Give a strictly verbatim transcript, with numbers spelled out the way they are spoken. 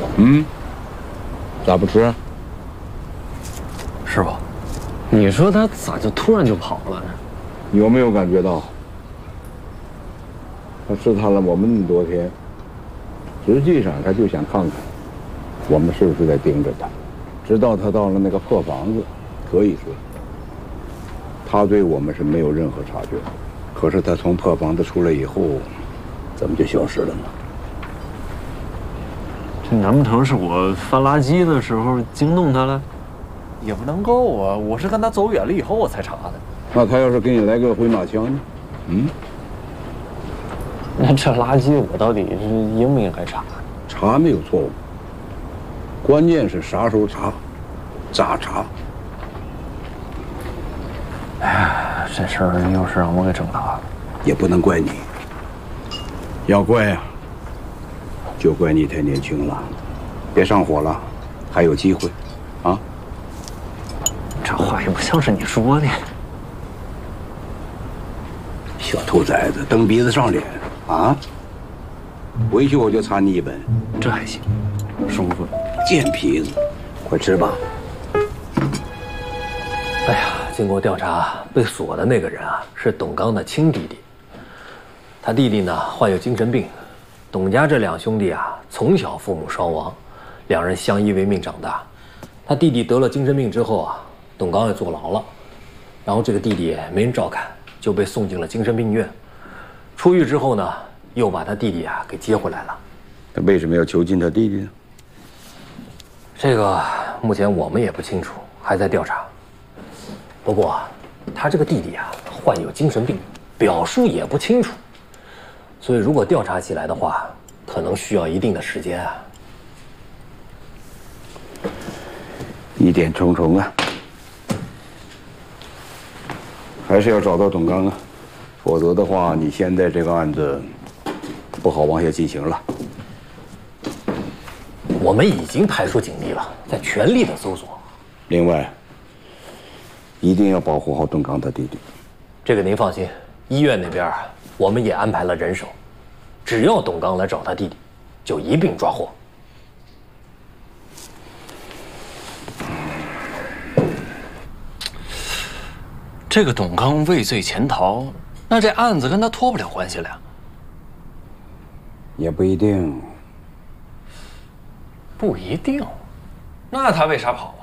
嗯，咋不吃？ 师傅，你说他咋就突然就跑了呢？ 有没有感觉到？他试探了我们那么多天，实际上他就想看看我们是不是在盯着他。直到他到了那个破房子，可以说他对我们是没有任何察觉。可是他从破房子出来以后，怎么就消失了呢？ 这难不成是我翻垃圾的时候惊动他了？ 也不能够啊！我是跟他走远了以后我才查的。 那他要是给你来个回马枪呢？嗯？ 那这垃圾我到底是应不应该查？ 查没有错误，关键是啥时候查，咋查。 哎呀，这事儿又是让我给整大了。 也不能怪你，要怪啊，就怪你太年轻了，别上火了，还有机会，啊。 这话也不像是你说的。 小兔崽子，蹬鼻子上脸啊！回去我就擦你一本。 这还行，舒服。 贱皮子，快吃吧。 哎呀，经过调查，被锁的那个人啊是董刚的亲弟弟。他弟弟呢患有精神病，董家这两兄弟啊从小父母双亡，两人相依为命长大。他弟弟得了精神病之后啊，董刚也坐牢了，然后这个弟弟没人照看，就被送进了精神病院。出狱之后呢，又把他弟弟啊给接回来了。 他为什么要囚禁他弟弟呢？ 这个目前我们也不清楚，还在调查。不过啊，他这个弟弟啊患有精神病，表述也不清楚，所以如果调查起来的话，可能需要一定的时间啊。 疑点重重啊，还是要找到董刚啊，否则的话，你现在这个案子不好往下进行了。 我们已经派出警力了，在全力的搜索。 另外，一定要保护好董刚他弟弟。 这个您放心，医院那边啊，我们也安排了人手，只要董刚来找他弟弟，就一并抓获。 这个董刚畏罪潜逃，那这案子跟他脱不了关系了呀？ 也不一定。 不一定，那他为啥跑